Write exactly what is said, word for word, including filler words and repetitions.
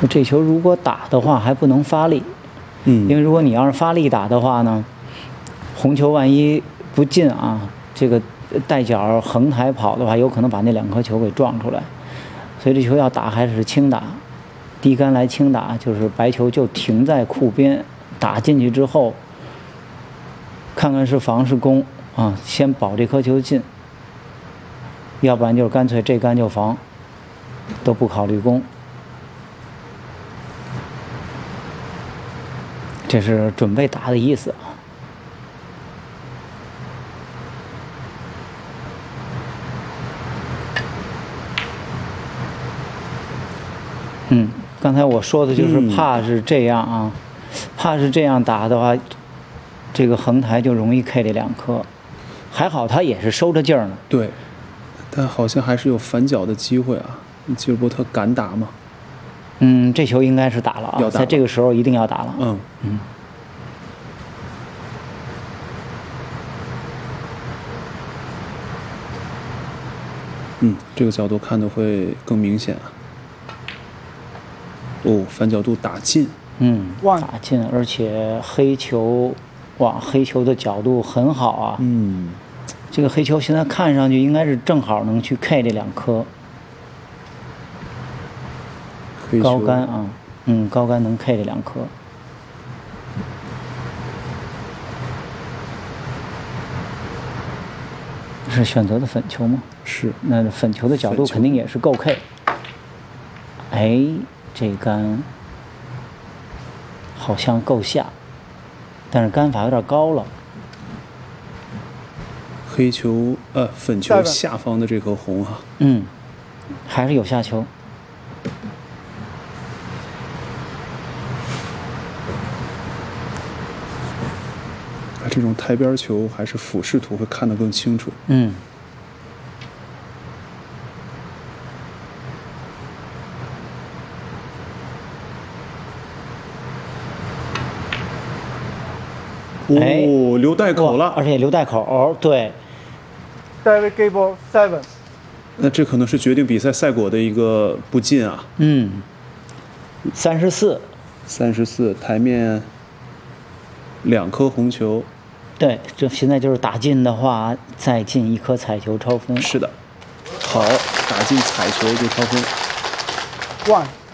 就这球如果打的话，还不能发力， 嗯， 因为如果你要是发力打的话呢，红球万一不进啊，这个带脚横抬跑的话，有可能把那两颗球给撞出来。所以这球要打还是轻打，低杆来轻打，就是白球就停在库边，打进去之后，看看是防是攻啊，先保这颗球进，要不然就是干脆这杆就防，都不考虑攻。这是准备打的意思啊。嗯，刚才我说的就是怕是这样啊，嗯、怕是这样打的话，这个横台就容易 K 这两颗。还好他也是收着劲儿呢。 对，但好像还是有反脚的机会啊。吉尔伯特敢打吗？ 嗯，这球应该是打了啊， 打了在这个时候一定要打了。 嗯嗯。 嗯，这个角度看的会更明显啊。哦，反角度打进。 嗯，打进，而且黑球，哇，黑球的角度很好啊。 嗯， 这个黑球现在看上去应该是正好能去 K 这两颗。高杆啊，嗯，高杆能 K 这两颗。是选择的粉球吗？ 是。 那粉球的角度肯定也是够 K。哎，这杆好像够下，但是杆法有点高了。 黑球呃，粉球下方的这颗红哈、啊。 嗯，还是有下球。 这种台边球还是俯视图会看得更清楚。 嗯。 哦，留带口了， 而且留带口，对。 David Gable seven。 那这可能是决定比赛赛果的一个不进啊。 嗯。三十四。 三十四，台面两颗红球。 对，这现在就是打进的话，再进一颗彩球超分。 是的，好，打进彩球就超分。 One。